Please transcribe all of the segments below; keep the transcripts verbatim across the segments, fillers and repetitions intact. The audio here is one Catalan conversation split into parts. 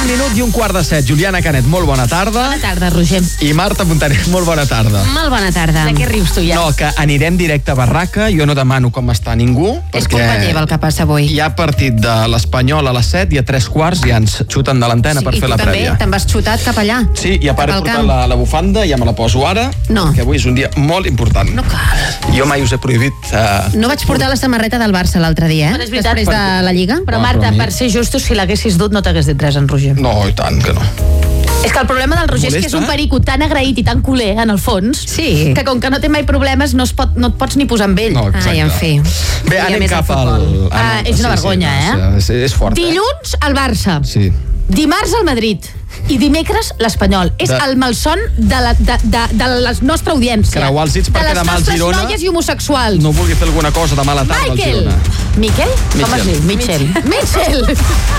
Un minut i un quart de set. Juliana Canet, molt bona tarda. Bona tarda, Roger. I Marta Montaner, molt bona tarda. Molt bona tarda. De què rius tu ja? No, que anirem directe a Barraca. Jo no demano com està ningú. És culpa teva el que passa avui. Hi ha partit de l'Espanyol a les set i a tres quarts ja ens xuten de l'antena Sí, per fer la prèvia. I tu també te'n vas xutat cap allà. Sí, i a part he Cap al portat camp. la, la bufanda, ja me la poso ara, No. que avui és un dia molt important. No cal. Jo mai us he prohibit... Uh, No vaig portar la samarreta del Barça l'altre dia, eh? Però és veritat, Després de la Lliga. Però No, Marta, però a mi- per ser justos, si l'haguessis dut no t'hagués dit res en Roger. No, i tant que no. És que el problema del Roger és que és un Molesta? perico tan agraït i tan culer, en el fons, Sí. que com que no té mai problemes no, es pot, no et pots ni posar amb ell. No, exacte. Ai, en fi. Bé, I a anem més el cap al... futbol. Ah, és una vergonya, eh? És, és fort, Dilluns, el Barça. eh? Sí. Dimarts, el Madrid. I dimecres, l'Espanyol. És De- el malson de la, de, de, de la nostra audiència. Creuar els dits perquè de les demà el nostres Girona noies i homosexuals. No vulgui fer alguna cosa demà a la tarda al Michael. Girona. Miquel? Com Mitchell. es diu? Mitchell. Mitchell.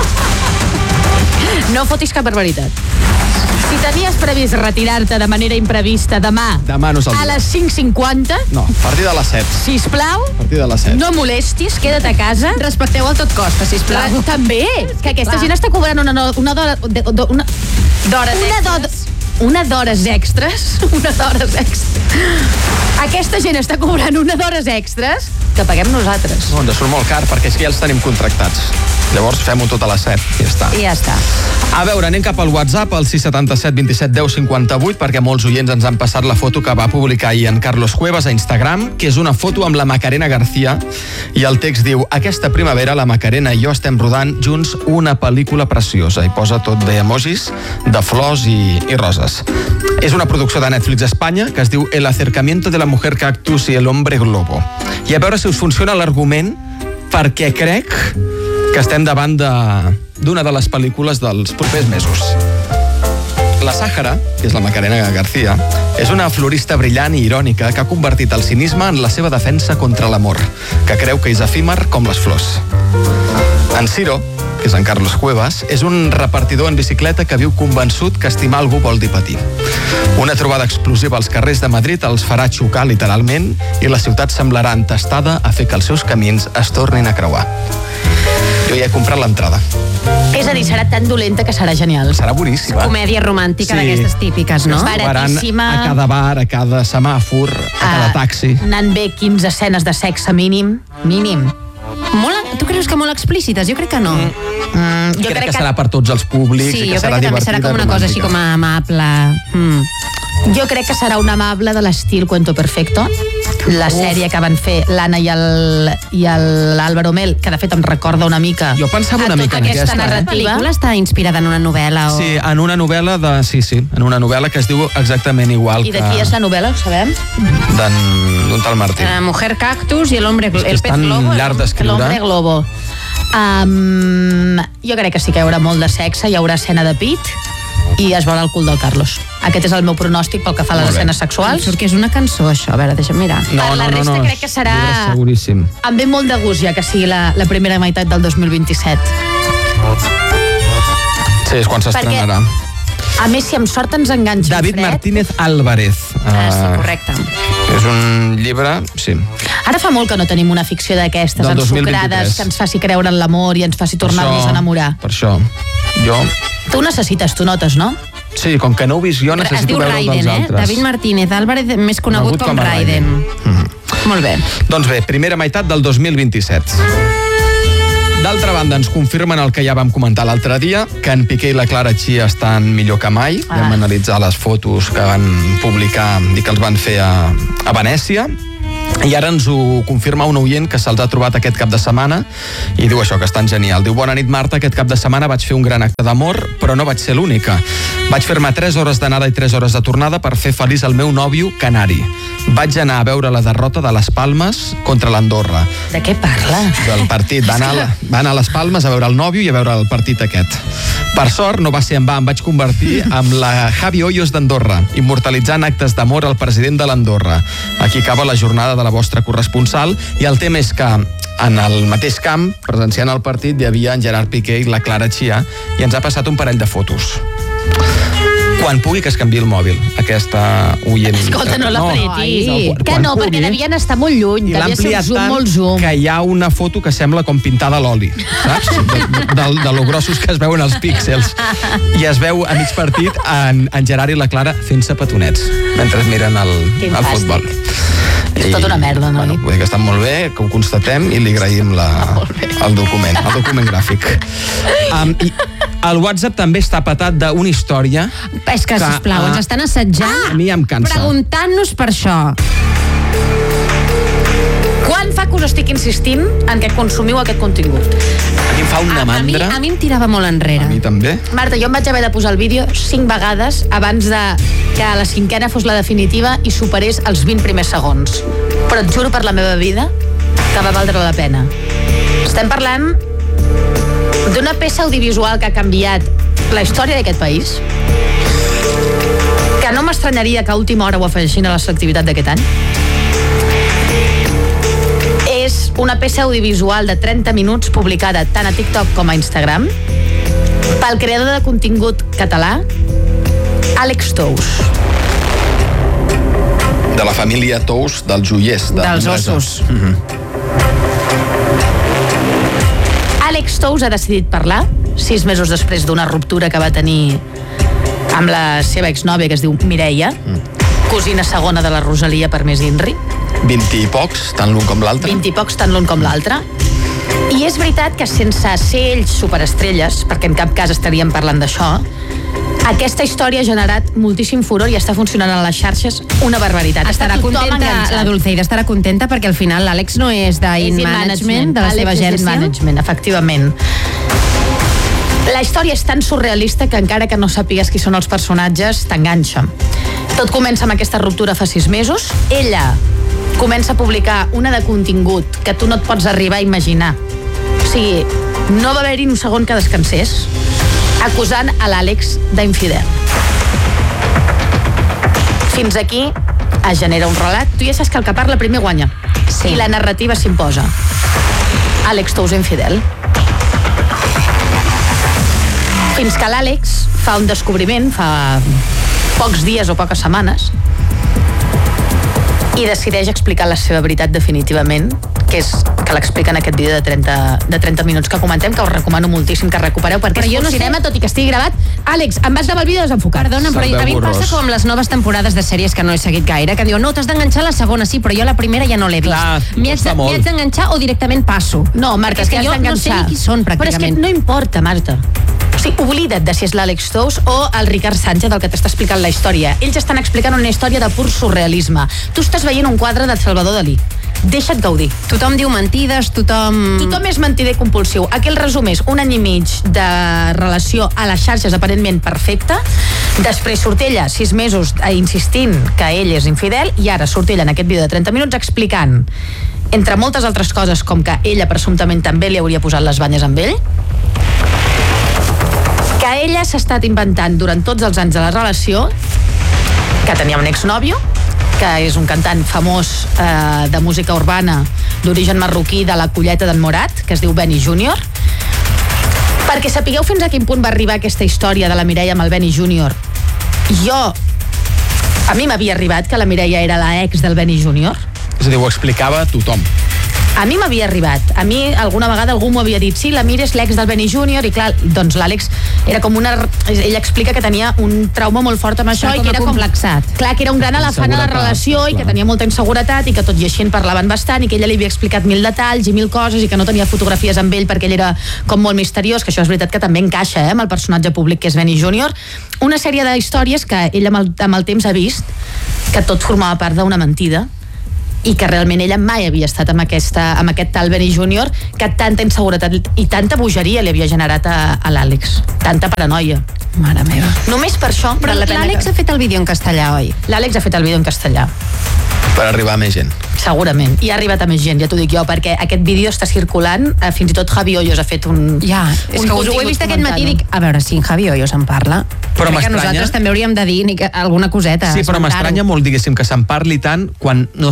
No fotis cap barbaritat. Si tenies previst retirar-te de manera imprevista demà, Demà no és el a dia. les cinc cinquanta, No, a partir de les set. sisplau, A partir de les set. no molestis, queda't a casa. Respecteu el tot costa, sisplau. Clar, també, que aquesta gent està cobrant una, no- una d'hora... de- de- Una, D'hores una d'hores una d'hores extres, una d'hores extres. Aquesta gent està cobrant una d'hores extres que paguem nosaltres. No, ens surt molt car perquè és que ja els tenim contractats. Llavors fem-ho tot a les set i ja està. I ja està. A veure, anem cap al WhatsApp, al sis set set dos set deu cinquanta vuit, perquè molts oients ens han passat la foto que va publicar ahir en Carlos Cuevas a Instagram, que és una foto amb la Macarena García, i el text diu: aquesta primavera la Macarena i jo estem rodant junts una pel·lícula preciosa, i posa tot de emojis de flors i, i roses. És una producció de Netflix Espanya que es diu El acercamiento de la mujer cactus y el hombre globo. I a veure si us funciona l'argument, perquè crec que estem davant de- d'una de, de les pel·lícules dels propers mesos. La Sàhara, que és la Macarena García, és una florista brillant i irònica que ha convertit el cinisme en la seva defensa contra l'amor, que creu que és efímer com les flors. En Ciro, que és en Carlos Cuevas, és un repartidor en bicicleta que viu convençut que estimar algú vol dir patir. Una trobada explosiva als carrers de Madrid els farà xocar literalment i la ciutat semblarà entestada a fer que els seus camins es tornin a creuar. Jo ja he comprat l'entrada. És a dir, serà tan dolenta que serà genial. Serà boníssima. Comèdia romàntica Sí. d'aquestes típiques, no? Es va- Trobaran baratíssima. a cada bar, a cada semàfor, a cada Ah, taxi. Anant bé quinze escenes de sexe mínim. Mínim. Molt, tu creus que molt explícites? Jo crec que no. Mm, Jo crec, que, serà per tots els públics Sí, i que jo serà crec que també divertida serà com una cosa així romàntica. com amable. Mm. Jo crec que serà un amable de l'estil Cuento Perfecto, la sèrie que van fer l'Anna i el i el l'Àlvaro Mel, que de fet em recorda una mica Jo pensava a una tota mica en aquesta aquesta, eh? La narrativa. pel·lícula està inspirada en una novel·la o... Sí, en una novel·la de... Sí, sí, en una novel·la que es diu exactament igual I de qui és la novel·la, ho sabem? d'en d'un tal Martí. La mujer cactus i el hombre... que El és pez tan globo. llarg d'escriure. L'Hombre Globo. Um, jo crec que sí que hi haurà molt de sexe, hi haurà escena de pit i es veurà el cul del Carlos. Aquest és el meu pronòstic pel que fa a les Molt bé. escenes Em sexuals. surt que és una cançó, això. A veure, deixa'm mirar. No, Per la no, no, resta no, crec que serà- llibre seguríssim. Em ve molt de gust ja que sigui la, la primera meitat del dos mil vint-i-set. Sí, és quan s'estrenarà. A més, si amb sort ens enganxa David fred... Martínez Álvarez. Ah, sí, Eh, correcte. És un llibre, sí. Ara fa molt que no tenim una ficció d'aquestes Del dos mil ensucrades vint-i-tres. que ens faci creure en l'amor i ens faci Per tornar-nos això- a enamorar. Per això. Jo... Tu necessites, tu notes, no? Sí, com que no ho he vist jo, Es necessito diu veure-ho dels Raiden, eh? altres. David Martínez Álvarez, més conegut, com, a Raiden. Mhm. Molt bé. Doncs bé, primera meitat del dos mil vint-i-set. D'altra banda, ens confirmen el que ja vam comentar l'altre dia, que en Piqué i la Clara Chia estan millor que mai. Ah. Vam analitzar les fotos que van publicar i que els van fer a, a Venècia. I ara ens ho confirma un oient que se'ls ha trobat aquest cap de setmana i diu això, que estan genial. Diu: bona nit, Marta, aquest cap de setmana vaig fer un gran acte d'amor, però no vaig ser l'única. Vaig fer-me tres hores d'anada i tres hores de tornada per fer feliç el meu nòvio canari. Vaig anar a veure la derrota de les Palmes contra l'Andorra. De què parla? Del partit. Va anar, a la- va anar a les Palmes a veure el nòvio i a veure el partit aquest. Per sort, no va ser en va, em vaig convertir en la Javi Hoyos d'Andorra, immortalitzant actes d'amor al president de l'Andorra. Aquí acaba la jornada de la vostra corresponsal i el tema és que en el mateix camp, presenciant el partit, hi havia en Gerard Piqué i la Clara Chia i ens ha passat un parell de fotos. Quan pugui que es canviï el mòbil, aquesta oient... Escolta, no l'apretis. No, que no, perquè devien estar molt lluny. I l'ha ampliat tant que hi ha una foto que sembla com pintada a l'oli, saps? De, de, de lo grossos que es veuen els píxels. I es veu a mig partit en, en Gerard i la Clara fent-se petonets mentre miren el, el futbol. És tota una merda, no? Bueno, vull dir que estan molt bé, que ho constatem i li agraïm la, el document, el document gràfic. Um, i el WhatsApp també està patat d'una història... És que, que sisplau, uh, ens estan assetjant... Ah, a mi em cansa. Preguntant-nos per això. Quan fa que us estic insistint en què consumiu aquest contingut? A mi em fa una mandra. A mi, a mi em tirava molt enrere. A mi també. Marta, jo em vaig haver de posar el vídeo cinc vegades abans de que la cinquena fos la definitiva i superés els vint primers segons. Però et juro per la meva vida que va valdre la pena. Estem parlant d'una peça audiovisual que ha canviat la història d'aquest país, que no m'estranyaria que a última hora ho afegeixin a la selectivitat d'aquest any. És una peça audiovisual de trenta minuts publicada tant a TikTok com a Instagram pel creador de contingut català, Àlex Tous. De la família Tous, dels joiers. De dels ossos. Mm-hmm. Àlex Tous ha decidit parlar, sis mesos després d'una ruptura que va tenir amb la seva exnòvia, que es diu Mireia, mm. cosina segona de la Rosalia per més Inri. Vint i pocs, tant l'un com l'altre. Vint i pocs, tant l'un com l'altre. I és veritat que sense ser ells superestrelles, perquè en cap cas estaríem parlant d'això, aquesta història ha generat moltíssim furor i està funcionant a les xarxes una barbaritat. Estarà contenta, la Dulceida estarà contenta perquè al final l'Àlex no és d'In Management, de la seva agència. Management, efectivament. La història és tan surrealista que encara que no sàpigues qui són els personatges, t'enganxa. Tot comença amb aquesta ruptura fa sis mesos. Ella comença a publicar una de contingut que tu no et pots arribar a imaginar. O sigui, no va haver-hi un segon que descansés, acusant a l'Àlex d'infidel. Fins aquí es genera un relat. Tu ja saps que el que parla primer guanya. Sí. I la narrativa s'imposa. Àlex Tous infidel. Fins que l'Àlex fa un descobriment fa pocs dies o poques setmanes i decideix explicar la seva veritat definitivament, que és que l'explica en aquest vídeo de trenta, de trenta minuts que comentem, que us recomano moltíssim que recupereu, perquè però és no cinema, sé... tot i que estigui gravat. Àlex, em vas anar el vídeo desenfocat. Perdona, però a mi em passa com amb les noves temporades de sèries que no he seguit gaire, que diuen, no, t'has d'enganxar la segona, sí, però jo la primera ja no l'he vist. Clar, m'hi haig d'enganxar o directament passo. No, Marta, és que jo no sé ni qui són, pràcticament. Però és que no importa, Marta. O sigui, oblida't de si és l'Àlex Tous o el Ricard Sánchez, el que t'està explicant la història. Ells estan explicant una història de pur surrealisme. Tu estàs veient un quadre de Salvador Dalí. Deixa't gaudir. Tothom diu mentides, tothom... Tothom és mentider compulsiu. Aquí el resum és un any i mig de relació a les xarxes aparentment perfecta. Després surt ella sis mesos insistint que ell és infidel i ara surt ella en aquest vídeo de trenta minuts explicant, entre moltes altres coses, com que ella presumptament també li hauria posat les banyes amb ell, que ella s'ha estat inventant durant tots els anys de la relació que tenia un exnòvio, que és un cantant famós eh, de música urbana d'origen marroquí de la Colleta d'en Morat, que es diu Benny Júnior. Perquè sapigueu fins a quin punt va arribar aquesta història de la Mireia amb el Benny Júnior. Jo, a mi m'havia arribat que la Mireia era la ex del Benny Júnior. És a dir, ho explicava tothom. A mi m'havia arribat. A mi alguna vegada algú m'ho havia dit, sí, la Mira és l'ex del Benny Júnior, i clar, doncs l'Àlex era com una... Ella explica que tenia un trauma molt fort amb això i que era complexat. Com, clar, que era un gran elefant a la relació i que tenia molta inseguretat i que tot i així en parlaven bastant i que ella li havia explicat mil detalls i mil coses i que no tenia fotografies amb ell perquè ell era com molt misteriós, que això és veritat que també encaixa eh, amb el personatge públic que és Benny Júnior. Una sèrie de històries que ella amb el, amb el temps ha vist que tot formava part d'una mentida i que realment ella mai havia estat amb, aquesta, amb aquest tal Benny Júnior, que tanta inseguretat i tanta bogeria li havia generat a, a l'Àlex, tanta paranoia. Mare meva. Només per això... Però l'Àlex que... ha fet el vídeo en castellà, oi? L'Àlex ha fet el vídeo en castellà. Per arribar a més gent. Segurament. I ha arribat a més gent, ja t'ho dic jo, perquè aquest vídeo està circulant, eh, fins i tot Javi Hoyos ha fet un... Ja, és un que ho he vist aquest matí i dic, a veure, si en Javi Hoyos en parla, però crec que nosaltres també hauríem de dir ni que, alguna coseta. Sí, però m'estranya molt, diguéssim, que se'n parli tant quan no són personatges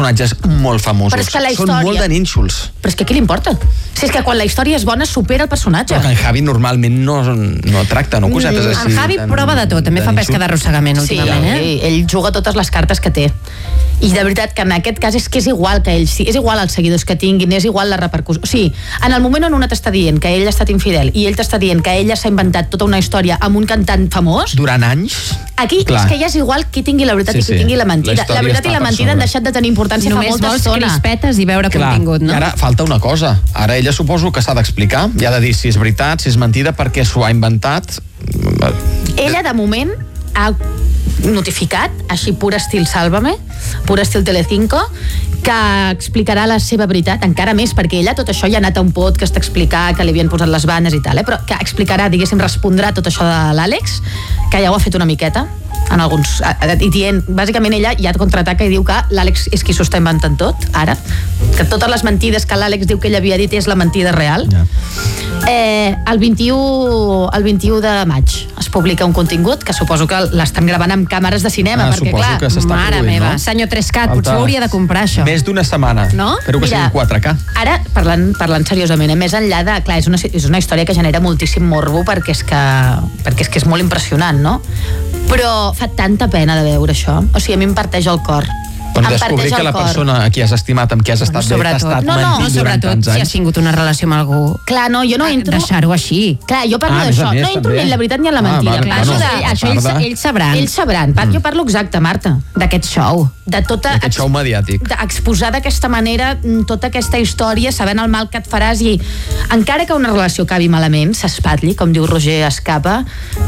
personatges molt famosos. Però és que la Són història... molt de nínxols. Però és que a qui li importa? Si és que quan la història és bona supera el personatge. Però que en Javi normalment no, no tracta, no? Cosetes així. En Javi prova de tot, també fa pesca d'arrossegament últimament, eh? Sí, ell juga totes les cartes que té. I de veritat que en aquest cas és que és igual que ell, sí, és igual els seguidors que tinguin, és igual la repercussió. O sigui, en el moment on una t'està dient que ell ha estat infidel i ell t'està dient que ella s'ha inventat tota una història amb un cantant famós... Durant anys... Aquí clar. És que ja és igual qui tingui la veritat sí, i qui sí. tingui la mentida. La, la veritat i la mentida han deixat de tenir importància només fa molta estona. Només vols crispetes i veure clar. Contingut, no? I ara falta una cosa. Ara ella suposo que s'ha d'explicar, i ha de dir si és veritat, si és mentida, per què s'ho ha inventat. Ella, de moment, ha notificat, així pur estil Sálvame, pur estil Telecinco, que explicarà la seva veritat, encara més, perquè ella tot això ja ha anat a un podcast a explicar que li havien posat les banyes i tal, eh? Però que explicarà, diguéssim, respondrà tot això de l'Àlex, que ja ho ha fet una miqueta, en alguns, i dient, bàsicament ella ja contraataca i diu que l'Àlex és qui s'ho està inventant tot, ara, que totes les mentides que l'Àlex diu que ell havia dit és la mentida real. Ja. Eh, el vint-i-u el vint-i-u de maig es publica un contingut que suposo que l'estan gravant amb càmeres de cinema, ah, perquè clar, que mare produint, meva, no? senyor tres cat, potser hauria de comprar això. Més d'una setmana, no? Espero que sigui quatre K. Ara, parlant, parlant seriosament, eh, més enllà de, clar, és una, és una història que genera moltíssim morbo perquè és que, perquè és que és molt impressionant, no? Però fa tanta pena de veure això, o sigui, a mi em parteix el cor. Doncs descobrir que la cor. persona a qui has estimat, amb qui has estat bueno, bé, t'ha estat no, no, mentint durant tants anys. Sobretot si has tingut una relació amb algú. Clar, no, jo no entro... Deixar-ho així. Clar, jo parlo ah, d'això. Més, no entro també. ni en la veritat ni en la mentida. Ah, Clar, bueno, això, de, això ells, ells sabran. Ells sabran. Mm. Jo parlo exacte, Marta, d'aquest show. De tota... D'aquest show mediàtic. D'exposar d'aquesta manera tota aquesta història, sabent el mal que et faràs i encara que una relació acabi malament, s'espatlli, com diu Roger Escapa,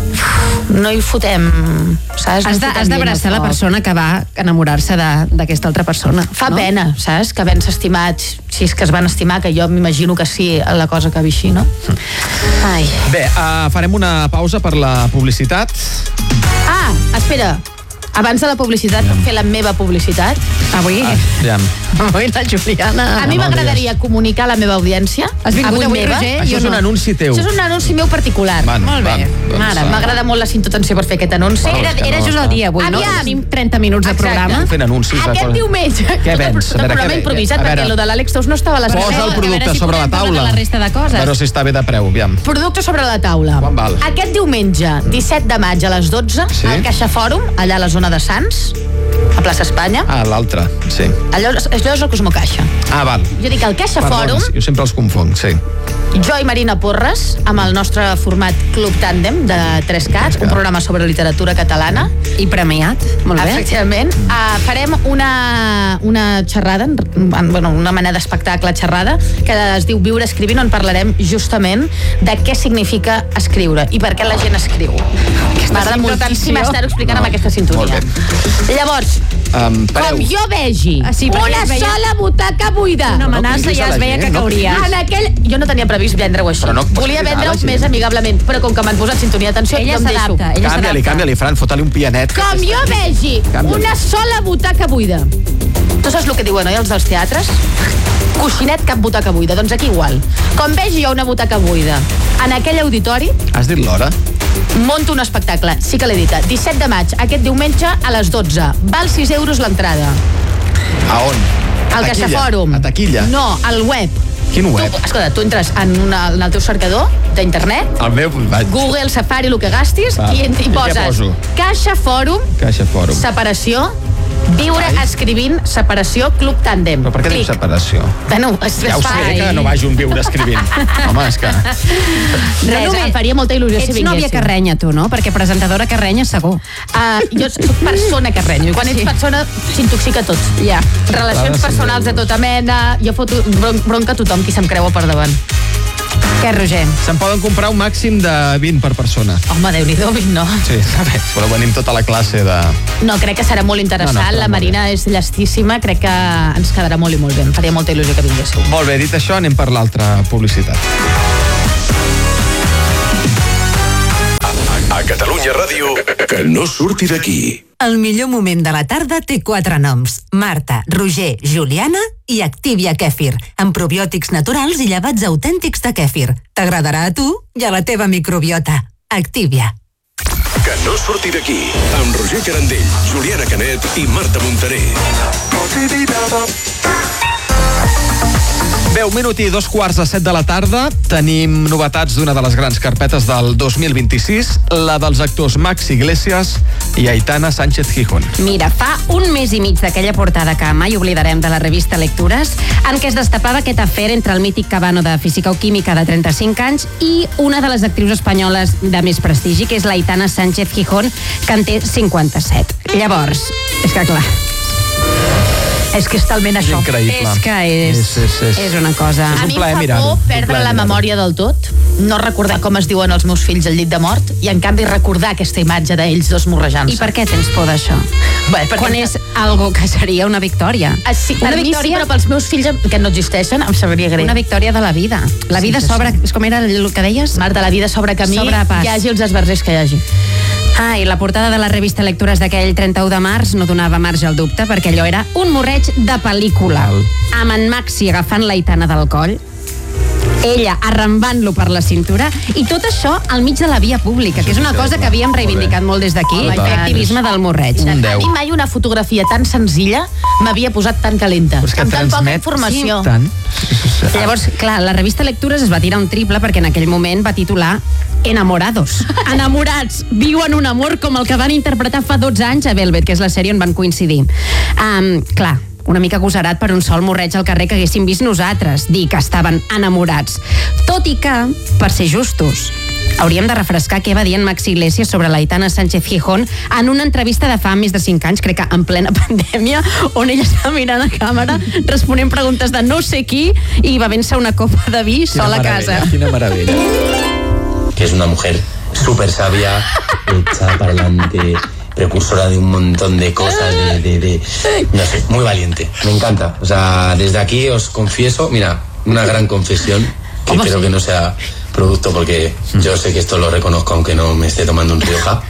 no hi fotem... Saps? Has no d'abraçar la persona que va enamorar-se d'aquesta altra persona. Fa no? pena, saps? Que havent-se estimats, si és que es van estimar, que jo m'imagino que sí, la cosa acabi així, no? Ai. Bé, uh, farem una pausa per la publicitat. Ah, espera. Abans de la publicitat, puc fer la meva publicitat? Avui? Ah, ja. Avui la Juliana... A mi no, m'agradaria digues. comunicar a la meva audiència. Has vingut avui, avui Roger? Això és un no. anunci teu. Això és un anunci meu particular. Van, Molt bé. Van, Mare, doncs, m'agrada molt la sintotensió per fer aquest anunci. Era, era just el dia avui, no? Aviam. Tenim trenta minuts de Exacte. programa. Fent anuncis. Aquest diumenge... Què tot el, vens? tot el programa improvisat, perquè lo de l'Àlex Tous no estava a les Posa el producte si sobre la taula. La resta de coses. Però si està bé de preu, aviam. Producte sobre la taula. Quan val? Aquest diumenge, disset de maig a les dotze, Sí? al Caixa Fòrum, allà a la zona de Sants, a plaça Espanya. Ah, l'altre, sí. Allò, allò és el Cosmo Caixa. Ah, val. Jo dic al Caixa Perdona, Fòrum, jo sempre els confonc, sí. jo i Marina Porres, amb el nostre format Club Tàndem de tres cats, un programa sobre literatura catalana. I premiat, molt bé. Efectivament. Uh, farem una, una xerrada, bueno, una mena d'espectacle xerrada, que es diu Viure escrivint, on parlarem justament de què significa escriure i per què la gent escriu. M'agrada moltíssim estar-ho explicant No, amb aquesta sintonia. Llavors, Um, com jo vegi Ah, sí, perquè una es veia- sola butaca buida, Una amenaça cridis a ja la es veia gent, que no cauria. en aquell... Jo no tenia previst vendre-ho així. Però no pots Volia cridar a la vendre-ho gent. més amigablement, però com que m'han posat sintonia d'atenció, Ella jo em deixo. s'adapta, ella Canvia-li, s'adapta. canvia-li, Fran, fota-li un pianet. Com jo vegi Canvia-li. una sola butaca buida. Tu saps el que diuen, oi, els dels teatres? Coixinet, cap butaca buida. Doncs aquí igual. Com vegi jo una butaca buida en aquell auditori, Has dit l'hora? monto un espectacle. Sí que l'he dit. disset de maig, aquest diumenge a les dotze. Val sis euros l'entrada. A on? A Al taquilla? Caixa Fòrum. A taquilla? No, al web. Quin web? Tu, escolta, tu entres en, una, en el teu cercador d'internet, El meu... Vaig. Google, Safari, el que gastis, Va. i, i I què poses poso? Caixa Fòrum, Caixa Fòrum. separació, viure Ai. escrivint, separació, club tàndem. Però per què diu Clic. separació? Bueno, es, Ja ho es fa. sé, que no vagi un viure escrivint. Home, és que... Res, només- em faria molta il·lusió si Ets nòvia vinguessin. carrenya, tu, no? Perquè presentadora carrenya, segur. Uh, jo soc persona que renyo, i quan ets Sí. persona s'intoxica tot. Ja. Relacions Clar, sí, personals de tota mena, jo foto bron bronca a tothom qui se'm creua per davant. Què, Roger? Se'n poden comprar un màxim de vint per persona. Home, Déu-n'hi-do, no. Sí, a veure, però venim tota la classe de... No, crec que serà molt interessant. No, no, però la molt Marina és llestíssima, crec que ens quedarà molt i molt bé. Em faria molta il·lusió que vinguéssiu. Molt bé, dit això, anem per l'altra publicitat. A Catalunya Ràdio, que no surti d'aquí. El millor moment de la tarda té quatre noms. Marta, Roger, Juliana i Activia Kèfir, amb probiòtics naturals i llevats autèntics de kèfir. T'agradarà a tu i a la teva microbiota. Activia. Que no surti d'aquí. Amb Roger Carandell, Juliana Canet i Marta Montaner. Bé, un minut i dos quarts de set de la tarda. Tenim novetats d'una de les grans carpetes del dos mil vint-i-sis, la dels actors Max Iglesias i Aitana Sánchez Gijón. Mira, fa un mes i mig d'aquella portada que mai oblidarem de la revista Lectures, en què es destapava aquest afer entre el mític Cabano de Física o Química de trenta-cinc anys i una de les actrius espanyoles de més prestigi, que és l'Aitana Sánchez Gijón, que en té cinquanta-set. Llavors, és que clar... És que és talment És això. increïble. És que és, És, és, és. és una cosa... És A un mi plaer em fa mirar-ho. por Un perdre plaer la mirar-ho. memòria del tot, no recordar com es diuen els meus fills al llit de mort, i en canvi recordar aquesta imatge d'ells dos morrejant-se. I per què tens por d'això? Bé, perquè Quan és algo que seria una victòria. Ah, sí, per una mi sí, victòria, però pels meus fills que no existeixen em sabria greu. una victòria de la vida. La vida Sí, que s'obre... És com era el que deies? Marta, la vida s'obre camí, S'obre pas. hi hagi els esbarzers que hi hagi. Ah, i la portada de la revista Lectures d'aquell trenta-u de març no donava marge al dubte, perquè allò era un morreig de pel·lícula. Val. Amb en Maxi agafant l'Aitana del coll, ella arrambant-lo per la cintura, i tot això al mig de la via pública, que és una cosa que havíem reivindicat molt des d'aquí, Home, i el tant. activisme del morreig. Un A deu. mi mai una fotografia tan senzilla m'havia posat tan calenta, Però és que amb tan poca transmet informació. tant. Llavors, clar, la revista Lectures es va tirar un triple perquè en aquell moment va titular Enamorados. Enamorats. Viuen un amor com el que van interpretar fa dotze anys a Velvet, que és la sèrie on van coincidir. Um, clar, una mica agosarat per un sol morreig al carrer que haguéssim vist nosaltres, dir que estaven enamorats. Tot i que, per ser justos, hauríem de refrescar què va dir en Max Iglesias sobre l'Aitana Sánchez Gijón en una entrevista de fa més de cinc anys, crec que en plena pandèmia, on ella estava mirant a càmera, responent preguntes de no sé qui, i bevent-se una copa de vi sola a casa. Quina meravella. Que es una mujer súper sabia, hecha para adelante, precursora de un montón de cosas, de, de, de, no sé, muy valiente. Me encanta. O sea, desde aquí os confieso, mira, una gran confesión, que creo que no sea producto porque yo sé que esto lo reconozco aunque no me esté tomando un Rioja,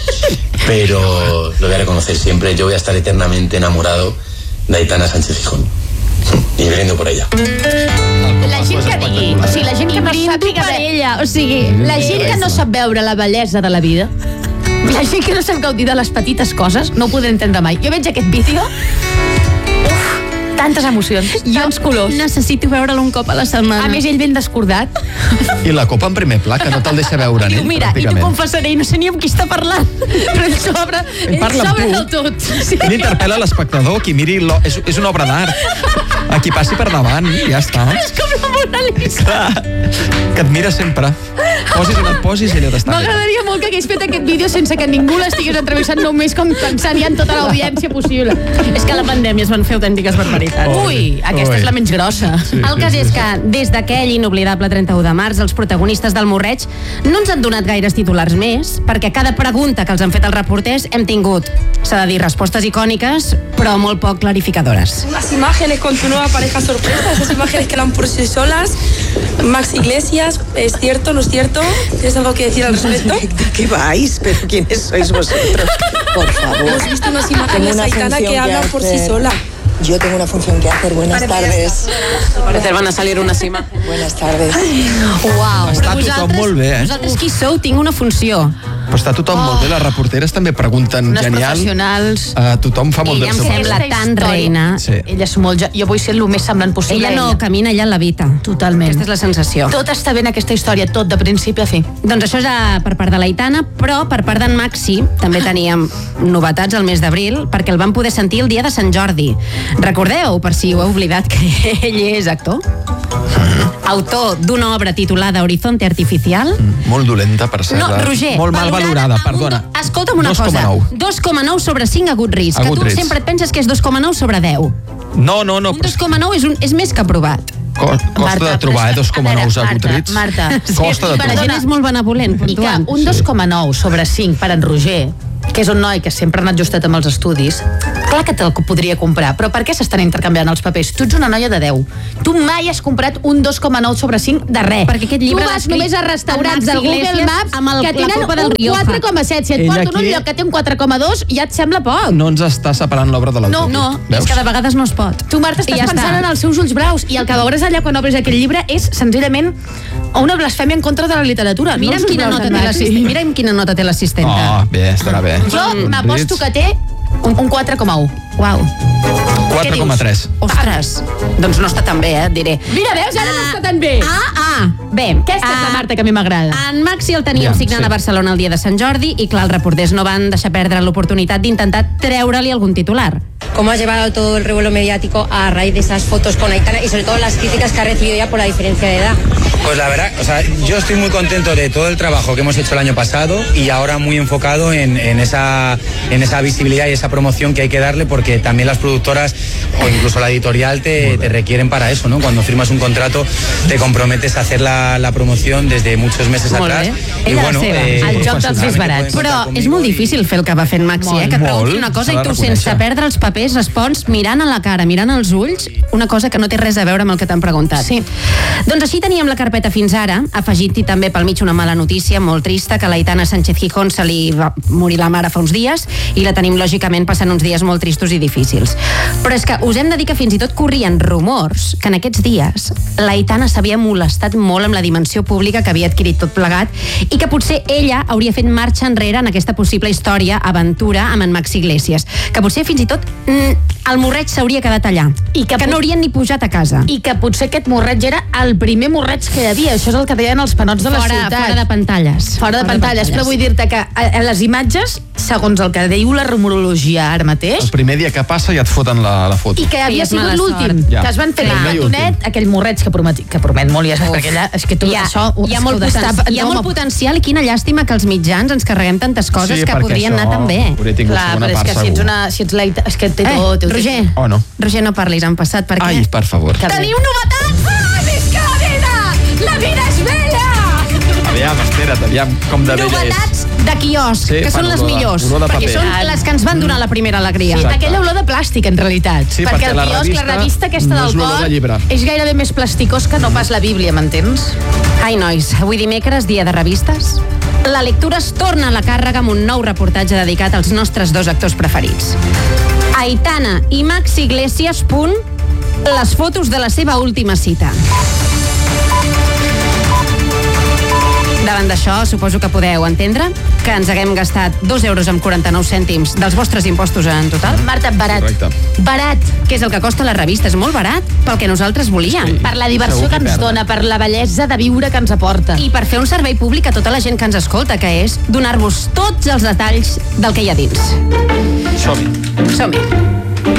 pero lo voy a reconocer siempre. Yo voy a estar eternamente enamorado de Aitana Sánchez Gijón y brindo por ella. La gent que digui, o sigui, la gent que no sàpiga per de... ella, o sigui... La gent que no sap veure la bellesa de la vida, la gent que no sap gaudir de les petites coses, no ho podré entendre mai. Jo veig aquest vídeo, uf, tantes emocions, tants colors. Necessito veure'l un cop a la setmana. A més, ell ben descordat. I la copa en primer pla, que no te'l deixa veure en Diu, ell, mira, i t'ho pràcticament. confessaré, i no sé ni amb qui està parlant. Però ell s'obre, ell parla amb s'obre tu. del tot. Sí. Ell interpel·la l'espectador, qui miri... Lo... És, és una obra d'art. A qui passi per davant, ja està. És com la Mona Lisa. Clar, que et mira sempre. Posis on et posis, ella t'està mirant. M'agradaria molt que hagués fet aquest vídeo sense que ningú l'estigués entrevistant, només com pensant ja en tota l'audiència possible. És que a la pandèmia es van fer autèntiques barbaritats. Ui, aquesta Ui. és la menys grossa. Sí, El cas sí, és sí, que des d'aquell inoblidable trenta-u de març els protagonistes del morreig no ens han donat gaires titulars més, perquè a cada pregunta que els han fet els reporters hem tingut, s'ha de dir, respostes icòniques, però molt poc clarificadores. Unas imágenes con tu nueva pareja sorpresa, esas imágenes que eran por sí solas. Max Iglesias, ¿es cierto, no es cierto? ¿Tienes algo que decir al respecto? ¿De qué vais? ¿Pero quiénes sois vosotros? Por favor. Hemos visto unas Tengo imágenes, una Aitana, función que hablan por sí hacer. sola. Yo tengo una función que hacer. Buenas Parece que tardes. Al parecer van a salir unes imágenes. Buenas tardes. Uau. Està tothom molt bé, eh? Vosaltres qui sou? Tinc una funció. Però està tothom molt bé, les reporteres també pregunten Unes genial. professionals. Uh, tothom fa molt Ella bé em el seu sembla paper. tan reina. Sí. Ella és molt... Jo, jo vull ser el més semblant possible. Ella a no camina, ella levita. Totalment. Aquesta és la sensació. Tot està bé en aquesta història, tot, de principi a fi. Doncs això ja per part de l'Aitana, però per part d'en Maxi també teníem novetats al mes d'abril, perquè el vam poder sentir el dia de Sant Jordi. Recordeu, per si ho heu oblidat, que ell és actor? Autor d'una obra titulada Horizonte Artificial. Molt dolenta, per ser. No, Roger, Molt mal valorada, amb un perdona. do- Escolta'm una dos coma cosa. nou. dos coma nou sobre cinc a Goodreads, A que tu Goodreads. sempre et penses que és dos coma nou sobre deu. No, no, no. Un dos coma nou és, un, és més que aprovat. Co- Costa de trobar, eh, dos coma nou a Goodreads. Marta, Costa de Per la trobar. gent és molt benevolent, i que puntuant. un dos coma nou sobre cinc per en Roger, que és un noi que sempre ha anat justet amb els estudis, Clar que te'l podria comprar, però per què s'estan intercanviant els papers? Tu ets una noia de deu. Tu mai has comprat un dos coma nou sobre cinc de res. Perquè aquest llibre tu vas només a restaurants del Google Maps amb el, que tenen un quatre coma set. Si et porten un lloc que té un quatre coma dos, ja et sembla poc. No ens està separant l'obra de l'autor. No, no, és que de vegades no es pot. Tu, Marta, estàs ja pensant està. en els seus ulls braus i el que veuràs allà quan obres aquell llibre és senzillament una blasfèmia en contra de la literatura. Mira'm no quina, nota té l'assistenta. Mira'm quina nota té l'assistenta. Oh, bé, estarà bé. Jo m'aposto que té un, un quatre coma un. Uau. quatre coma tres. Ostres, doncs no està tan bé, eh, diré. Mira, veus, ara no està tan bé. Ah, ah, bé. Aquesta és la Marta que a mi m'agrada. En Maxi el teníem Ja, signant sí. a Barcelona el dia de Sant Jordi i, clar, els reporters no van deixar perdre l'oportunitat d'intentar treure-li algun titular. ¿Cómo has llevado todo el revuelo mediático a raíz de esas fotos con Aitana y sobre todo las críticas que ha recibido ya por la diferencia de edad? Pues la verdad, o sea, yo estoy muy contento de todo el trabajo que hemos hecho el año pasado y ahora muy enfocado en, en, esa, en esa visibilidad y esa promoción que hay que darle, porque también las productoras o incluso la editorial te, te requieren para eso, ¿no? Cuando firmas un contrato te comprometes a hacer la, la promoción desde muchos meses Molt atrás. bé. I Ella bueno, la seva, eh, el joc dels més barats. Però és molt difícil fer el que va fent Maxi, Molt, eh? Que et pregunti molt. una cosa S'ha i de tu, reconèixer. sense perdre els papers, respons mirant a la cara, mirant als ulls, una cosa que no té res a veure amb el que t'han preguntat. Sí. Doncs així teníem la carpeta fins ara, afegit-hi també pel mig una mala notícia molt trista, que l'Aitana Sánchez Gijón se li va morir la mare fa uns dies i la tenim lògicament passant uns dies molt tristos i difícils. Però és que us hem de dir que fins i tot corrien rumors que en aquests dies l'Aitana s'havia molestat molt amb la dimensió pública que havia adquirit tot plegat i que potser ella hauria fet marxa enrere en aquesta possible història, aventura amb en Maxi Iglesias, que potser fins i tot mm, el morreig s'hauria quedat allà i que, que no haurien ni pujat a casa. I que potser aquest morreig era el primer morreig que hi havia. Això és el que deien els panots de la fora, ciutat. Fora de pantalles. Fora de pantalles, però vull dir-te que a, a les imatges, segons el que diu la rumorologia ara mateix, El primer dia que passa ja et foten la, la foto. i que havia és sigut mala l'últim, sort. Ja. que es van fer Clar. el matonet, aquell morreig que promet, que promet molt, ja saps, perquè allà, és que tu hi ha, això... hi ha, molt, ho poten destapa- hi ha no, molt home, potencial i quina llàstima que els mitjans ens carreguem tantes coses Sí, que perquè podrien això anar tan bé. hauria tingut Clar, segona però és part, que si ets segur. una... Si ets la, és que té Eh, tot... té- Roger, Oh, no. Roger, no parlis en passat, perquè... Ai, per favor. Que- Tenim novetats! Ah, més que la vida! La vida és bella! Aviam, espera't, aviam com de vella és. Novetats de quiosc, Sí, que fan són les olor de- millors. olor de perquè paper. són les que ens van donar la primera alegria. Sí, Exacte. aquella olor de plàstic, en realitat. Sí, perquè perquè el la quiosc, revista la revista aquesta no és del l'olor cor de llibre. és gairebé més plasticós que no pas la Bíblia, m'entens? Ai, nois, avui dimecres, dia de revistes, la lectura es torna a la càrrega amb un nou reportatge dedicat als nostres dos actors preferits. Aitana i Maxi Iglesias, punt, les fotos de la seva última cita. Davant d'això, suposo que podeu entendre que ens haguem gastat dos euros amb quaranta-nou cèntims dels vostres impostos en total. Marta, barat. Correcte. Barat. Que és el que costa la revista, és molt barat pel que nosaltres volíem. Sí. Per la diversió Segur que que ens perden. dona, per la bellesa de viure que ens aporta. I per fer un servei públic a tota la gent que ens escolta, que és donar-vos tots els detalls del que hi ha dins. Som-hi. Som-hi.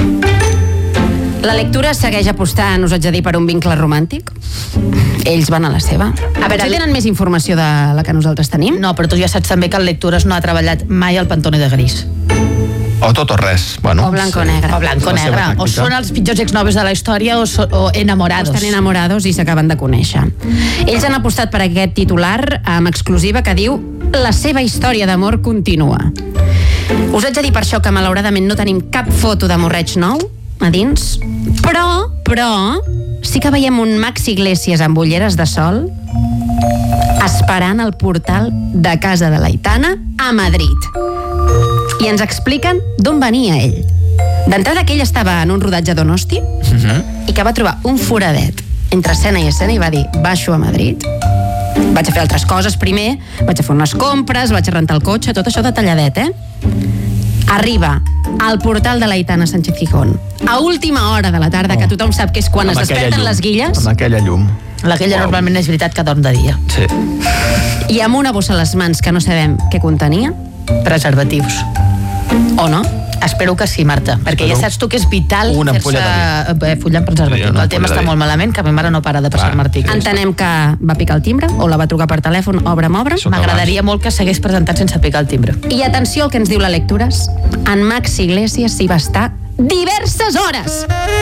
La lectura segueix apostant, us haig de dir, per un vincle romàntic. Ells van a la seva. A veure, tenen més informació de la que nosaltres tenim? No, però tu ja saps també que el Lectures no ha treballat mai al Pantone de Gris. O tot o res. Bueno, O blanco o negre. O blanco La seva negre. O tàctica. són els pitjors exnoves de la història o, so, o enamorados. Estan enamorados i s'acaben de conèixer. Ells han apostat per aquest titular amb exclusiva que diu la seva història d'amor continua. Us haig de dir per això que malauradament no tenim cap foto de morreig nou a dins, però, però, sí que veiem un Maxi Iglesias amb ulleres de sol esperant al portal de casa de l'Aitana a Madrid. I ens expliquen d'on venia ell. D'entrada que ell estava en un rodatge a Donosti i que va trobar un foradet entre escena i escena i va dir, baixo a Madrid, vaig a fer altres coses primer, vaig a fer unes compres, vaig a rentar el cotxe, tot això detalladet, eh? Arriba al portal de l'Aitana Sánchez Gijón a última hora de la tarda, Oh. que tothom sap que és quan Amb es aquella desperten llum, les guilles, Amb aquella llum. Aquella normalment és veritat que dorm de dia. Sí. i amb una bossa a les mans que no sabem què contenia, Preservatius. o no? Espero que sí, Marta, perquè Espero ja saps tu que és vital una ampolla fer-se eh, follar amb preservatiu. Sí, una El tema ampolla està de molt malament, que a mi mare no para de passar-me Clar, articles. Entenem que va picar el timbre o la va trucar per telèfon, obre'm, obre'm. Sota M'agradaria molt que s'hagués presentat sense picar el timbre. I atenció al que ens diu la Lectures. En Maxi Iglesias s'hi va estar diverses hores.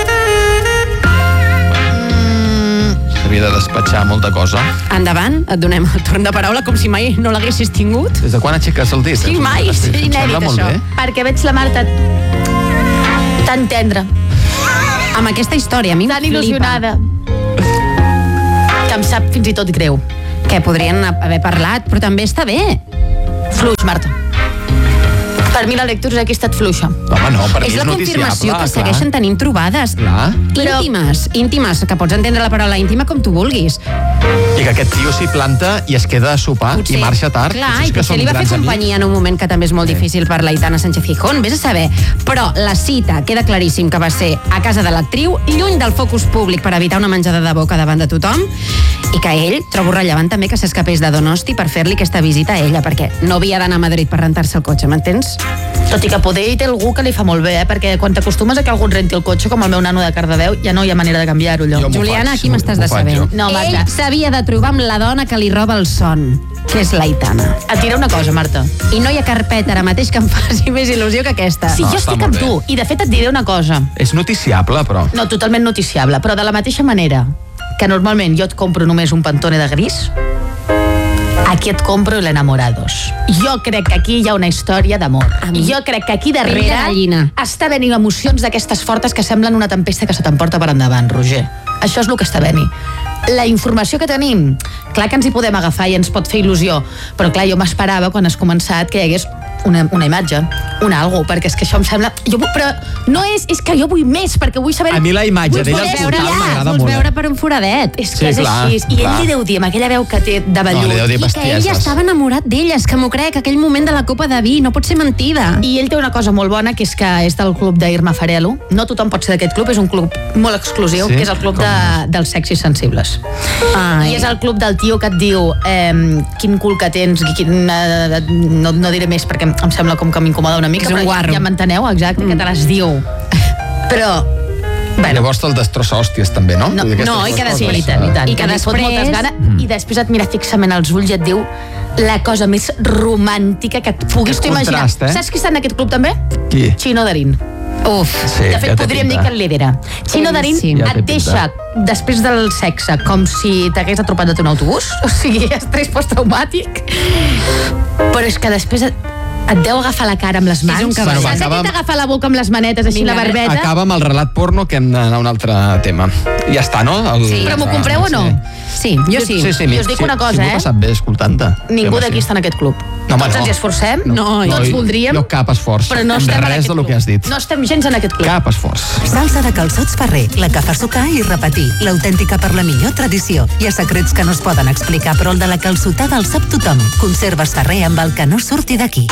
S'havia de despatxar molta cosa. Endavant, et donem el torn de paraula com si mai no l'haguessis tingut. Des de quan aixeques el disc? Sí, mai, sí, Em inèdit, sembla molt això. bé. Perquè veig la Marta Tan tendre. Amb aquesta història, a mi Tan em flipa. il·lusionada. Que em sap fins i tot greu. Que podrien haver parlat, però també està bé. Fluix, Marta. Per mi la lectura aquí ha estat fluixa. Home, no, per mi És és la confirmació noticiable, que segueixen tenint trobades. Clar. Íntimes, íntimes, que pots entendre la paraula íntima com tu vulguis. I que aquest tio s'hi planta i es queda a sopar Potser, i marxa tard. Clar, Potser és i que potser són li va fer grans amics. companyia en un moment que també és molt difícil per l'Aitana Sánchez Gijón, vés a saber. Però la cita queda claríssim que va ser a casa de l'actriu, lluny del focus públic per evitar una menjada de boca davant de tothom, i que ell trobo rellevant també que s'escapés de Donosti per fer-li aquesta visita a ella, perquè no havia d'anar a Madrid per rentar-se el cotxe, m'entens? Tot i que poder hi té algú que li fa molt bé, eh? Perquè quan t'acostumes a que algú et renti el cotxe, com el meu nano de Cardedeu, ja no hi ha manera de canviar-ho, allò. Jo m'ho Juliana, faig, aquí m'estàs m'ho faig decebent. jo. No, Marta. Ell s'havia de trobar amb la dona que li roba el son, que és l'Aitana. Et diré una cosa, Marta. I no hi ha carpeta ara mateix que em faci més il·lusió que aquesta. Sí, No, jo està estic molt amb tu. bé. I de fet et diré una cosa. És noticiable, però. No, totalment noticiable, però de la mateixa manera que normalment jo et compro només un Pantone de gris, aquí et compro l'Enamorados. Jo crec que aquí hi ha una història d'amor. Jo crec que aquí Pell de darrere gallina. està venint emocions d'aquestes fortes que semblen una tempesta que se t'emporta per endavant, Roger. Això és el que està venint. La informació que tenim, clar que ens hi podem agafar i ens pot fer il·lusió, però clar, jo m'esperava quan has començat que hi hagués una, una imatge, un algo, perquè és que això em sembla... Jo, vull- però no és, és que jo vull més, perquè vull saber... A mi la imatge vull d'ella poder al veure portal allà. m'agrada Vols molt. veure per un foradet. És que Sí, és clar, així. I clar. ell li deu dir, amb aquella veu que té de vellut. No, li deu dir I que ell ja bestieses. estava enamorat d'ella, és que m'ho crec, aquell moment de la copa de vi, no pot ser mentida. I ell té una cosa molt bona, que és que és del club d'Irma Farelo. No tothom pot ser d'aquest club, és un club molt exclusiu, Sí? que és el club de, dels sexis sensibles. Ai. I és el club del tio que et diu eh, quin cul que tens, quin, eh, no, no diré més perquè em sembla com que m'incomoda una mica, Que és un però guarro. ja m'enteneu, exacte, mm. que te les diu. Però, bueno, Llavors te'l destrossa hòsties, també, no? no, Vull dir, aquestes no i que coses, després, eh, i tant, i tant, I que li fot després- moltes ganes, mm. i després et mira fixament als ulls i et diu la cosa més romàntica que et puguis Que tu imaginar. contrast, eh? Saps qui està en aquest club també? Qui? Chino Darín. Uf. Sí, De fet, ja té podríem dir pinta. que el lidera. Chino Darín Boníssim. Ja té et pinta. deixa, després del sexe, com si t'hagués atropellat un autobús, o sigui, estrès posttraumàtic, però és que després et, et deu agafar la cara amb les mans. un cavall. Saps Acaba- que t'agafa la boca amb les manetes, així Vinga, la barbeta? Acaba amb el relat porno, que hem d'anar a un altre tema. Ja està, no? El... Sí. Però m'ho compreu o no? Sí, jo sí. Sí, sí, I us dic una cosa, sí, m'ho he eh? passat bé escoltant-te. Ningú Sí, d'aquí sí. està en aquest club. No, home, Tots no. ens hi esforcem, No, tots jo- voldríem, jo cap esforç. però no estem en Res aquest del club. que has dit. No estem gens en aquest club. Cap esforç. Salsa de calçots Ferrer, la que fa sucar i repetir, l'autèntica per la millor tradició. Hi ha secrets que no es poden explicar, però el de la calçotada el sap tothom. Conserves Ferrer amb el que no surti d'aquí.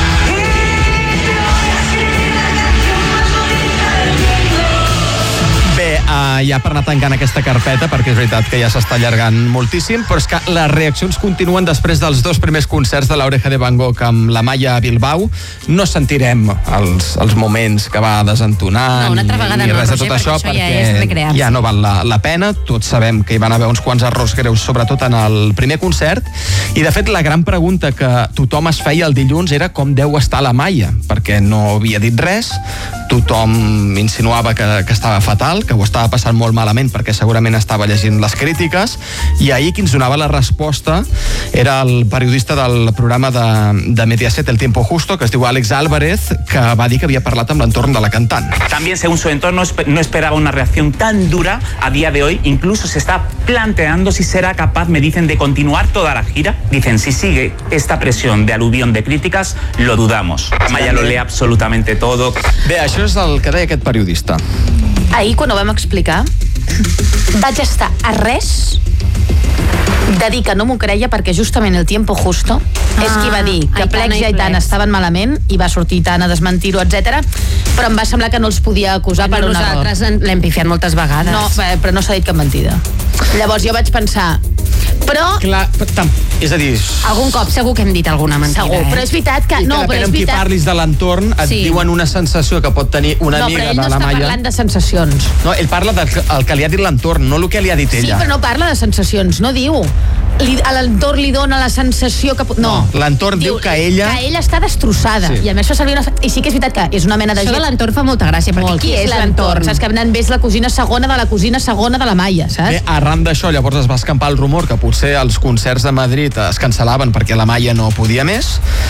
Bé, uh, ja per anar tancant aquesta carpeta, perquè és veritat que ja s'està allargant moltíssim, però és que les reaccions continuen després dels dos primers concerts de l'Oreja de Van Gogh amb la Maia a Bilbao. No sentirem els, els moments que va desentonant No, una altra vegada ni no, res de Roger, tot això, perquè això ja és recrear-se. ja no val la, la pena. Tots sabem que hi van haver uns quants errors greus, sobretot en el primer concert, i de fet la gran pregunta que tothom es feia el dilluns era com deu estar la Maia, perquè no havia dit res, tothom insinuava que, que estava fatal, que ho estava passant molt malament perquè segurament estava llegint les crítiques, i ahir qui ens donava la resposta era el periodista del programa de, de Mediaset El Tiempo Justo, que es diu Àlex Álvarez, que va dir que havia parlat amb l'entorn de la cantant. También, según su entorno, no esperaba una reacción tan dura a día de hoy. Incluso se está planteando si será capaz, me dicen, de continuar toda la gira. Dicen, si sigue esta presión de aluvión de críticas, lo dudamos. Maya lo lee absolutamente todo. Bé, això és el que deia aquest periodista. Ahir, quan ho vam explicar, vaig estar a res de dir que no m'ho creia, perquè justament El Tiempo Justo ah, és qui va dir que Aitana Plex i i Aitana Plex. estaven malament i va sortir Aitana a desmentir-ho, etcètera. Però em va semblar que no els podia acusar per un error. Nosaltres en- l'hem pifiat moltes vegades. No, bé, però no s'ha dit cap mentida. Llavors jo vaig pensar, però Clar, tam, és a dir... Algun cop segur que hem dit alguna mentida. segur, eh? però és veritat que... I que No, però depèn és amb qui veritat... parlis de l'entorn, et Sí. diuen una sensació que pot tenir una No, amiga però ell no de la està Maia. parlant de sensacions. No, ell parla del que- el que li ha dit l'entorn, no el que li ha dit Sí, ella. però no parla de sensacions, no diu. Li, a l'entorn li dona la sensació que... No, No, l'entorn diu que ella- Que ella està destrossada. Sí. I a més fa servir una... I sí que és veritat que és una mena de... Això de l'entorn fa molta gràcia, perquè Molt. qui és l'entorn? Saps que Nan és la cosina segona de la cosina segona de la Maia, saps? Bé, arran d'això, llavors es va escampar el rumor que potser els concerts de Madrid es cancel·laven perquè la Maia no podia més.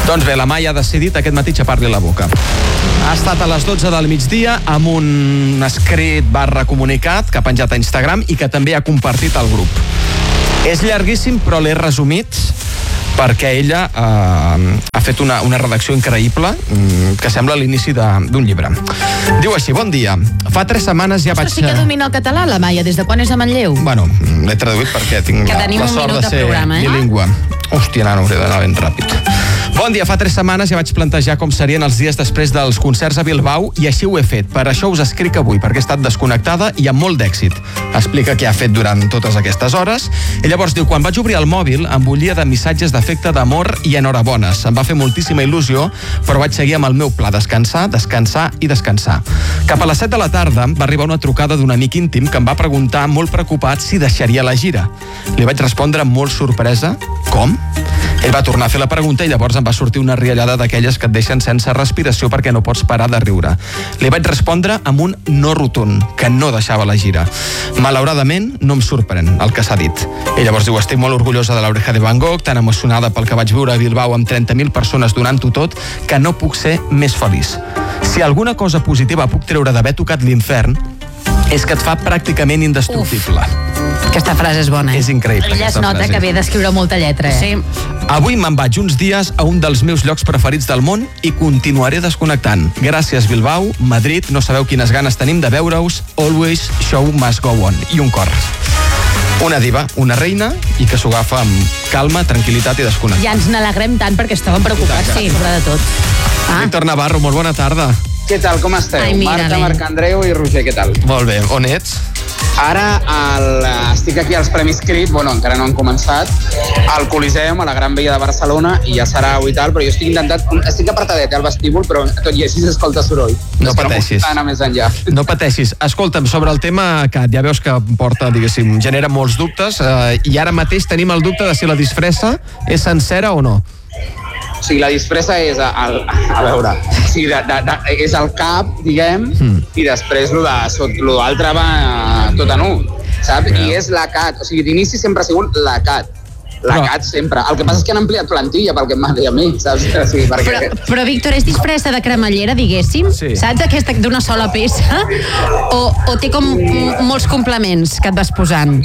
Doncs bé, la Maia ha decidit aquest matí xapar-li la boca. Ha estat a les dotze del migdia amb un escrit barra comunicat que ha penjat a Instagram i que també ha compartit al grup. És llarguíssim, però l'he resumit perquè ella eh, ha fet una, una redacció increïble que sembla l'inici d'un llibre. Diu així: bon dia, fa tres setmanes ja vaig... Això sí que domina el català, la Maia, des de quan és a Manlleu? Bueno, l'he traduït perquè tinc que la, la sort de ser programa, eh? bilingüe. Hòstia, nano, hauré d'anar ben ràpid. Bon dia, fa tres setmanes ja vaig plantejar com serien els dies després dels concerts a Bilbao i així ho he fet. Per això us escric avui, perquè he estat desconnectada i amb molt d'èxit. Explica què ha fet durant totes aquestes hores. I llavors diu: quan vaig obrir el mòbil em bullia de missatges d'afecte, d'amor i enhorabones. Em va fer moltíssima il·lusió, però vaig seguir amb el meu pla: descansar, descansar i descansar. Cap a les set de la tarda va arribar una trucada d'un amic íntim que em va preguntar, molt preocupat, si deixaria la gira. Li vaig respondre amb molt sorpresa: com? Ell va tornar a fer la pregunta i llavors em va sortir una riallada d'aquelles que et deixen sense respiració perquè no pots parar de riure. Li vaig respondre amb un no rotund, que no deixava la gira. Malauradament, no em sorprèn el que s'ha dit. I llavors diu: estic molt orgullosa de l'Oreja de Van Gogh, tan emocionada pel que vaig viure a Bilbao amb trenta mil persones donant-ho tot, que no puc ser més feliç. Si alguna cosa positiva puc treure d'haver tocat l'infern, és que et fa pràcticament indestructible. Uf. Aquesta frase és bona. És increïble. Ella es nota frase. que ve d'escriure molta lletra. Eh? Sí. Avui me'n vaig uns dies a un dels meus llocs preferits del món i continuaré desconnectant. Gràcies, Bilbao, Madrid, no sabeu quines ganes tenim de veure-us. Always show must go on. I un cor. Una diva, una reina, i que s'ho agafa amb calma, tranquil·litat i desconnectat. Ja ens n'alegrem tant perquè estàvem preocupats, sí, sobretot. Ah. Víctor Navarro, molt bona tarda. Què tal, com esteu? Ai, mira, Marta, bé. Marc Andreu i Roger, què tal? Molt bé, on ets? Ara el, estic aquí als Premis Crit, bueno, encara no han començat, al Coliseum, a la Gran Via de Barcelona, i ja serà avui tal, però jo estic intentat, estic apartadet al vestíbul, però tot i així s'escolta soroll. No pateixis. No més enllà. No pateixis. Escolta'm, sobre el tema que ja veus que porta, diguéssim, genera molts dubtes, eh, i ara mateix tenim el dubte de si la disfressa és sencera o no. O sigui, la disfressa és, el, a veure, o sigui, de, de, de, és el cap, diguem, mm. i després lo d'altre va tot en un, saps? Yeah. I és la cat, o sigui, d'inici sempre ha sigut la cat. La però... cat sempre. El que passa és que han ampliat plantilla pel que em va dir a mi, saps? O sigui, perquè... però, però, Víctor, és disfressa de cremallera, diguéssim? Sí. Saps? Aquesta d'una sola peça? O, o té com molts complements que et vas posant?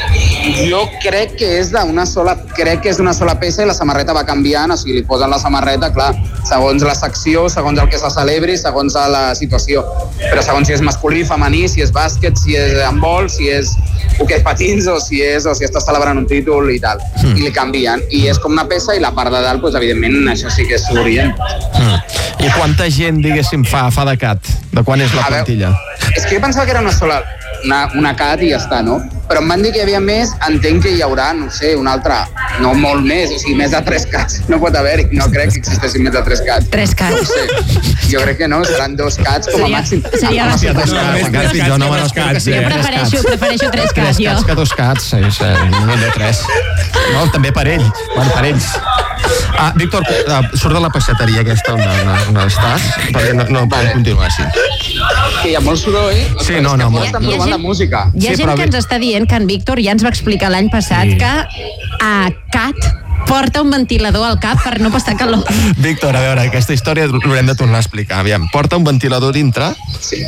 Jo crec que és d'una sola, crec que és d'una sola peça i la samarreta va canviant, o sigui, li posen la samarreta, clar, segons la secció, segons el que se celebri, segons la situació. Però segons si és masculí, femení, si és bàsquet, si és handbol, si és hoquei patins o si és o si estàs celebrant un títol i tal. Mm. I li canvien. I és com una peça i la part de dalt, doncs, evidentment, això sí que és orient. Mm. I quanta gent, diguéssim, fa, fa de cat? De quan és la plantilla? És que jo pensava que era una sola, una, una cat i ja està, no? Però em van dir que hi havia més, entenc que hi haurà, no sé, una altra, no molt més, o sigui, més de tres cats. No pot haver-hi, no crec que existeixin més de tres cats. Tres cats? No sé. Jo crec que no, seran dos cats com a màxim. Seria dos cats. Jo no me n'espero. Jo prefereixo, prefereixo tres cats, jo. Tres cats que dos cats, sí, no de tres. No, també per ell, bueno, per ells. Ah, Víctor, surt de la peixateria aquesta on, on, on estàs, perquè no, no podem continuar així. Que hi ha molt soroll, sí, no, no, molt. Estan provant la música. Hi ha sí, gent però... que ens està dient que en Víctor ja ens va explicar l'any passat sí. que a Cat porta un ventilador al cap per no passar calor. Víctor, a veure, aquesta història l'haurem de tornar a explicar. Aviam, porta un ventilador dintre? Sí.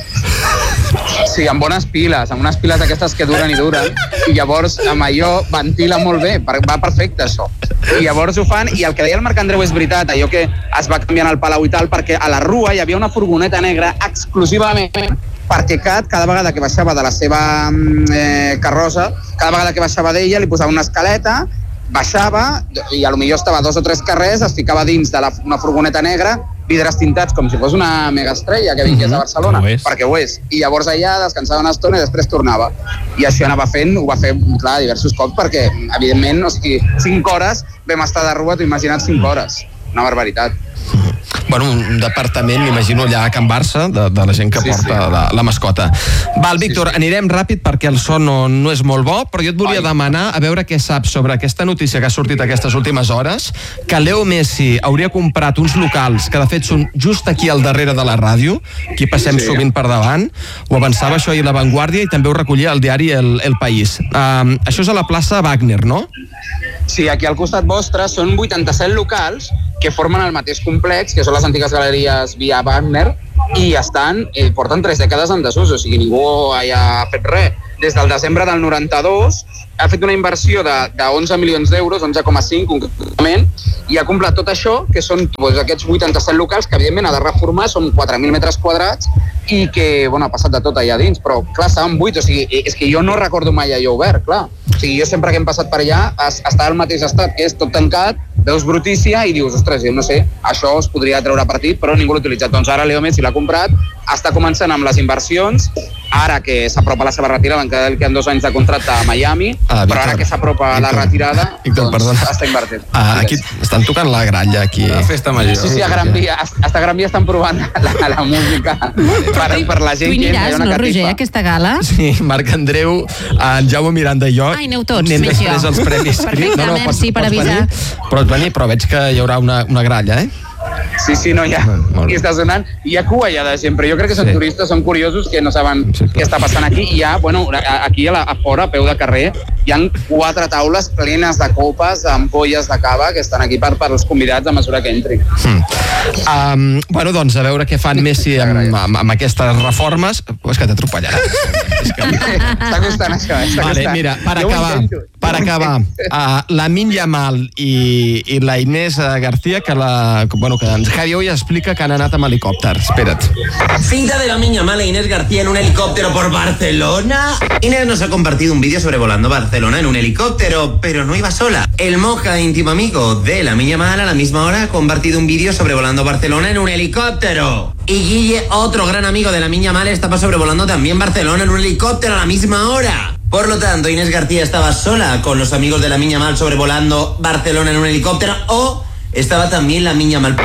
Sí, amb bones piles, amb unes piles aquestes que duren i duren, i llavors amb allò ventila molt bé, va perfecte això. I llavors ho fan, i el que deia el Marc Andreu és veritat, allò que es va canviant al Palau i tal, perquè a la Rua hi havia una furgoneta negra exclusivament perquè Cat, cada vegada que baixava de la seva eh, carrossa, cada vegada que baixava d'ella li posava una escaleta, baixava, i a lo millor estava dos o tres carrers, es ficava dins de la, una furgoneta negra, vidres tintats com si fos una megaestrella que vingués a Barcelona, ho és. perquè ho és. I llavors allà descansava una estona i després tornava. I això anava fent, ho va fer, clar, diversos cops, perquè, evidentment, o sigui, cinc hores vam estar de Rua, t'ho imagina't cinc hores. Una barbaritat. bueno, un departament, m'imagino, allà a Can Barça, de, de la gent que sí, porta sí. La, la mascota. Val, Víctor, sí, sí. anirem ràpid perquè el son no, no és molt bo, però jo et volia Ai. demanar a veure què saps sobre aquesta notícia que ha sortit aquestes últimes hores, que Leo Messi hauria comprat uns locals que de fet són just aquí al darrere de la ràdio, aquí passem sí. sovint per davant, ho avançava això ahir La Vanguardia i també ho recollia el diari El, el País. Um, això és a la plaça Wagner, no? Sí, aquí al costat vostre són vuitanta-set locals que formen el mateix complex, que són les antigues galeries Via Wagner, i estan, eh, porten tres dècades en desús, o sigui, ningú hi ha fet res. Des del desembre del noranta-dos ha fet una inversió de, de onze milions d'euros, onze coma cinc concretament, i ha complet tot això, que són doncs, aquests vuitanta-set locals que evidentment ha de reformar, són quatre mil metres quadrats, i que, bueno, ha passat de tot allà dins, però clar, estaven buits, o sigui, és que jo no recordo mai allò obert, clar. O sigui, jo sempre que hem passat per allà està al mateix estat, que és tot tancat, veus brutícia i dius, ostres, jo no sé, això es podria treure partit, però ningú l'ha utilitzat. Doncs ara Leo Messi l'ha comprat, està començant amb les inversions, ara que s'apropa la seva retirada, en queden dos anys de contracte a Miami, ah, però ara que s'apropa la retirada, Víctor, doncs perdona. està invertit. Ah, aquí estan tocant la gralla, aquí. La festa major. Sí, sí, a Gran Via, hasta Gran Via estan provant la, la música per, per la gent que entra. Tu hi aniràs, no, Roger, a aquesta gala? Sí, Marc Andreu, en Jaume Miranda i jo. Ai, aneu tots, anem més després jo. als premis. Perfecte, no, no, merci pots, per pots avisar. Venir, pots venir, però veig que hi haurà una, una gralla, eh? Sí, sí, no, ja, aquí està sonant. Hi ha cua ja de sempre. Jo crec que són sí. turistes, són curiosos, que no saben sí, què està passant aquí. I hi ha, bueno, aquí a, la, a fora, a peu de carrer, hi ha quatre taules plenes de copes, amb ampolles de cava, que estan aquí per, per als convidats a mesura que entrin. Hmm. Um, bueno, doncs, a veure què fan Messi amb, amb, amb aquestes reformes. Oh, és que t'atropellarà. Està costant això, eh? Està vale, costant. mira, per jo acabar, per acabar uh, la Lamine Yamal i, i la Inés García, que la, bueno, que ens Javi hoy explica que han anat amb helicòpter. Espera't. Cita de Lamine Yamal e Inés García en un helicóptero por Barcelona. Inés nos ha compartido un vídeo sobrevolando Barcelona en un helicóptero, pero no iba sola. El Moja, íntimo amigo de Lamine Yamal, a la misma hora ha compartido un vídeo sobrevolando Barcelona en un helicóptero. Y Guille, otro gran amigo de Lamine Yamal, estaba sobrevolando también Barcelona en un helicóptero a la misma hora. Por lo tanto, Inés García estaba sola con los amigos de Lamine Yamal sobrevolando Barcelona en un helicóptero, o estava també Lamine Yamal.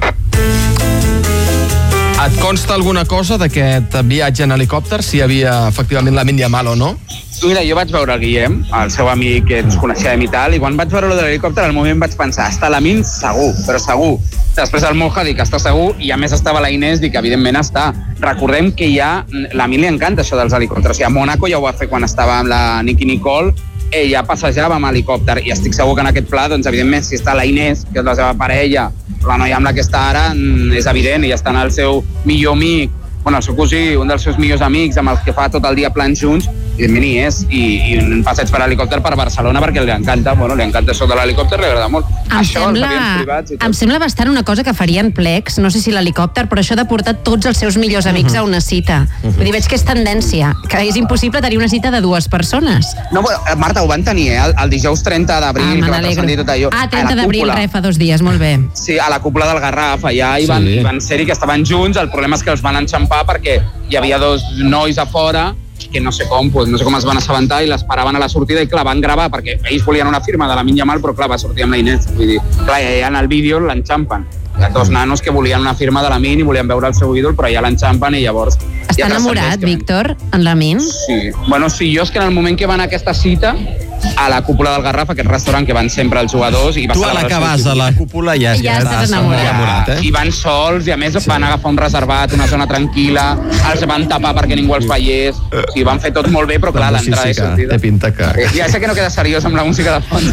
Et consta alguna cosa d'aquest viatge en helicòpter, si hi havia efectivament Lamine Yamal o no? Mira, jo vaig veure el Guillem, el seu amic que ens coneixem i tal, i quan vaig veure lo de l'helicòpter al moment vaig pensar, està Lamine segur, però segur. Després el Moja dic que està segur, i a més estava la Inés, dic que evidentment està. Recordem que ja, Lamine li encanta això dels helicòpters, o sigui, a Mònaco ja ho va fer quan estava amb la Nicki Nicole, ella passejava amb helicòpter, i estic segur que en aquest pla, doncs evidentment, si està la Inés, que és la seva parella, la noia amb la que està ara, és evident, i està en el seu millor amic, bueno, el seu cosí, un dels seus millors amics, amb els que fa tot el dia plans junts, evidentment hi és, i, i un passeig per helicòpter per Barcelona perquè li encanta, bueno, li encanta això de l'helicòpter, li agrada molt. Em, això, sembla, els avions privats i tot. em sembla bastant una cosa que farien plecs, no sé si l'helicòpter, però això de portar tots els seus millors amics uh-huh. a una cita. Uh-huh. Vull dir, veig que és tendència, que és impossible tenir una cita de dues persones. No, bueno, Marta, ho van tenir, eh? El, el dijous trenta d'abril, ah, que va transcendir tot allò. Ah, trenta d'abril, res, fa dos dies, molt bé. Sí, a la cúpula del Garraf, allà hi van, sí. hi van ser-hi que estaven junts, el problema és que els van enxampar perquè hi havia dos nois a fora que no sé com, pues, no sé com es van assabentar i les paraven a la sortida i clar, van gravar perquè ells volien una firma de Lamine Yamal, però clar, va sortir amb la Inés, vull dir, clar, ja en el vídeo l'enxampen. Hi ha dos nanos que volien una firma de Lamine i volien veure el seu ídol, però ja l'enxampen i llavors... Està enamorat, Víctor, en Lamine? Sí, bueno, sí, jo és que en el moment que van a aquesta cita, a la cúpula del Garraf, aquest restaurant que van sempre els jugadors... I va tu a la que vas a la cúpula ja, ja, ja estàs enamorat. enamorat eh? I van sols, i a més sí. van agafar un reservat, una zona tranquil·la, els van tapar perquè ningú els veiés, o sigui, van fer tot molt bé, però clar, l'entrada sí, sí, i sortida... Té pinta que... Eh, ja sé que no queda seriós amb la música de fons.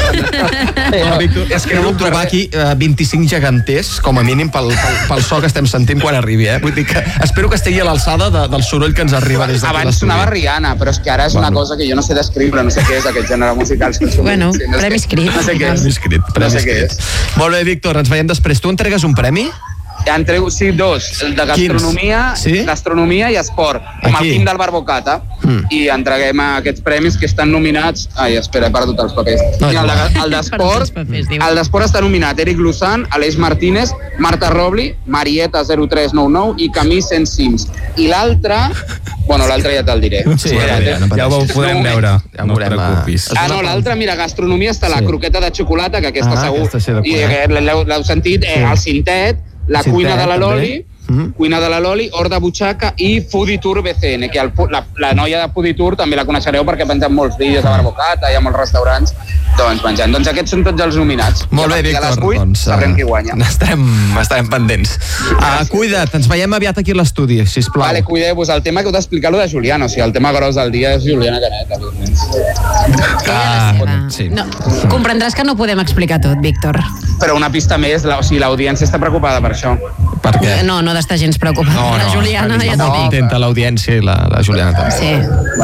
no, Víctor, és que no puc trobar aquí uh, vint-i-cinc geganters, com a mínim, pel, pel, pel so que estem sentint quan arribi, eh? Vull dir que espero que estigui a l'alçada de, del soroll que ens arriba des d'aquí l'estudi. Abans sonava Rihanna, però és que ara és bueno. una cosa que jo no sé descriure, no sé què és aquest gènere musical. Bueno, sí, no premi escrit. No sé què és. Premi escrit, premi no sé escrit. Molt bé, Víctor, ens veiem després. Tu entregues un premi? Ja entrego, sí, dos, el de gastronomia, sí? gastronomia i esport, com Aquí. el Quim del Barbocata, mm. i entreguem aquests premis que estan nominats... Ai, espera, he perdut els papers. No, I el, de, el d'esport el d'esport està nominat Eric Luzán, Aleix Martínez, Marta Robli, Marieta zero tres nou nou i Camí cent Sims. I l'altre... Bueno, l'altre ja te'l diré. Sí, ja, ja, no ja ho podem no, veure, ja no et preocupis. Ah, no, l'altre, mira, gastronomia està sí. la croqueta de xocolata, que aquesta ah, segur, aquesta sí i l'heu sentit, eh, el cintet, La Cinquè, cuina de la també. Loli, Mm. cuina de la Loli, Hort de Butxaca i Foodie Tour B C N, que el, la, la noia de Foodie Tour també la coneixereu perquè ha penjat molts vídeos a Barbocata, hi ha molts restaurants doncs menjant. Doncs aquests són tots els nominats. Molt bé, Víctor, I a les vuit doncs, sabrem qui guanya. Estarem, estarem pendents. Uh, cuida't, ens veiem aviat aquí a l'estudi, sisplau. Vale, cuideu-vos. El tema que heu d'explicar lo de Juliana, o sigui, el tema gros del dia és Juliana Canet, evidentment. Ah, sí. No, comprendràs que no podem explicar tot, Víctor. Però una pista més, la, o sigui, l'audiència està preocupada per això. Per què? No, no d'estar gens preocupada. No, la no, Juliana està ja molt t'ho dic. contenta l'audiència i la, la Juliana també. Sí.